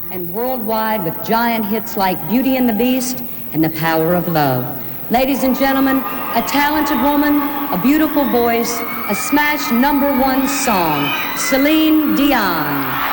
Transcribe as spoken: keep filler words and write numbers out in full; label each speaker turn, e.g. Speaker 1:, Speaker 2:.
Speaker 1: and worldwide with giant hits like Beauty and the Beast and The Power of Love. Ladies and gentlemen, a talented woman, a beautiful voice, a smash number one song, Celine Dion.